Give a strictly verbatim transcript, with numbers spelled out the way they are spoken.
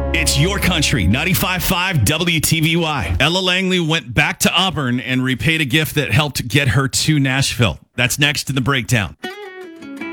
It's your country, ninety-five point five W T V Y. Ella Langley went back to Auburn and repaid a gift that helped get her to Nashville. That's next in the breakdown.